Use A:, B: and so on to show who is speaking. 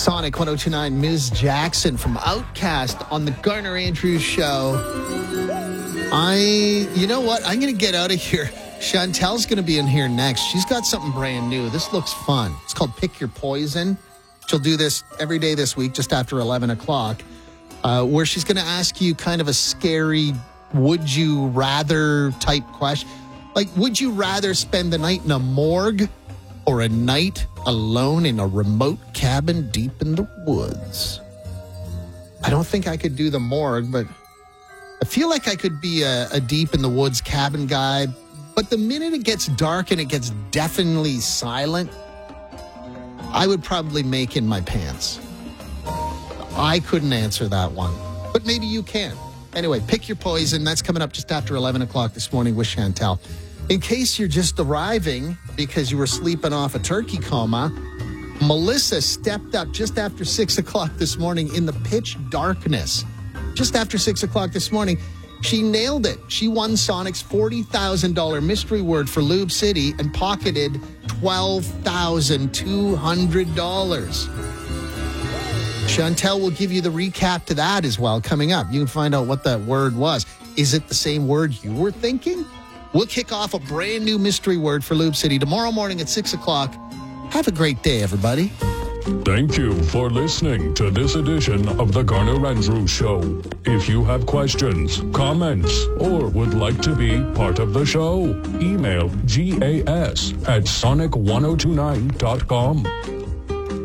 A: Sonic 102.9, Ms. Jackson from Outcast on the Garner Andrews Show. You know what? I'm going to get out of here. Chantel's going to be in here next. She's got something brand new. This looks fun. It's called Pick Your Poison. She'll do this every day this week, just after 11 o'clock, where she's going to ask you kind of a scary, would you rather type question. Like, would you rather spend the night in a morgue or a night alone in a remote cabin deep in the woods? I don't think I could do the morgue, but I feel like I could be a deep in the woods cabin guy. But the minute it gets dark and it gets deafeningly silent, I would probably make in my pants. I couldn't answer that one, but maybe you can. Anyway, Pick Your Poison. That's coming up just after 11 o'clock this morning with Chantel. In case you're just arriving because you were sleeping off a turkey coma, Melissa stepped up just after 6 o'clock this morning in the pitch darkness. Just after 6 o'clock this morning, she nailed it. She won Sonic's $40,000 mystery word for Lube City and pocketed $12,200. Chantel will give you the recap to that as well coming up. You can find out what that word was. Is it the same word you were thinking? We'll kick off a brand new mystery word for Lube City tomorrow morning at 6 o'clock. Have a great day, everybody.
B: Thank you for listening to this edition of the Garner Andrews Show. If you have questions, comments, or would like to be part of the show, email gas@sonic1029.com.